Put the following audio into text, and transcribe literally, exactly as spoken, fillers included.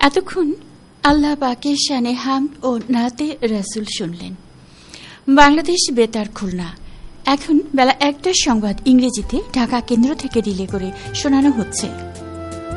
এতক্ষণ আল্লাহ পাকের শানে হামদ ও নাতে রাসূল শুনলেন। বাংলাদেশ বেতার খুলনা। এখন বেলা একটার সংবাদ ইংরেজিতে ঢাকা কেন্দ্র থেকে রিলে করে শোনানো হচ্ছে।